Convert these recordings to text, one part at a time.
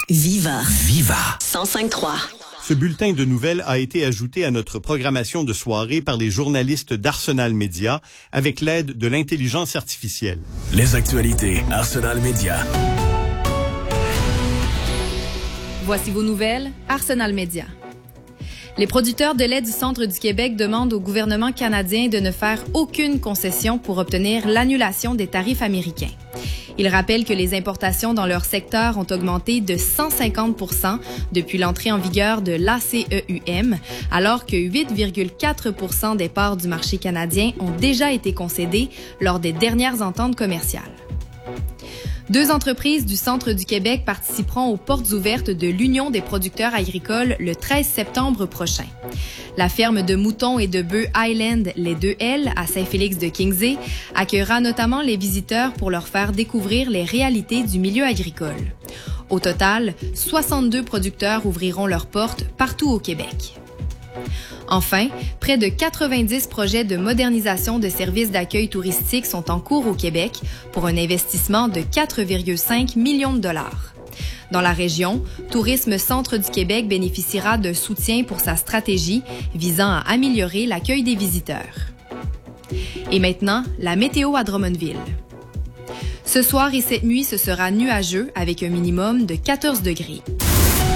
Viva. Viva. 105.3. Ce bulletin de nouvelles a été ajouté à notre programmation de soirée par les journalistes d'Arsenal Média avec l'aide de l'intelligence artificielle. Les actualités Arsenal Média. Voici vos nouvelles, Arsenal Média. Les producteurs de lait du centre du Québec demandent au gouvernement canadien de ne faire aucune concession pour obtenir l'annulation des tarifs américains. Ils rappellent que les importations dans leur secteur ont augmenté de 150 % depuis l'entrée en vigueur de l'ACEUM, alors que 8,4 % des parts du marché canadien ont déjà été concédées lors des dernières ententes commerciales. 2 entreprises du centre du Québec participeront aux portes ouvertes de l'Union des producteurs agricoles le 13 septembre prochain. La ferme de moutons et de bœufs Highland, les 2L, à Saint-Félix-de-Kingsey, accueillera notamment les visiteurs pour leur faire découvrir les réalités du milieu agricole. Au total, 62 producteurs ouvriront leurs portes partout au Québec. Enfin, près de 90 projets de modernisation de services d'accueil touristique sont en cours au Québec pour un investissement de 4,5 millions de dollars. Dans la région, Tourisme Centre du Québec bénéficiera d'un soutien pour sa stratégie visant à améliorer l'accueil des visiteurs. Et maintenant, la météo à Drummondville. Ce soir et cette nuit, ce sera nuageux avec un minimum de 14 degrés.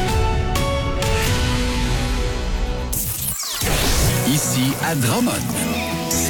Ici à Drummond.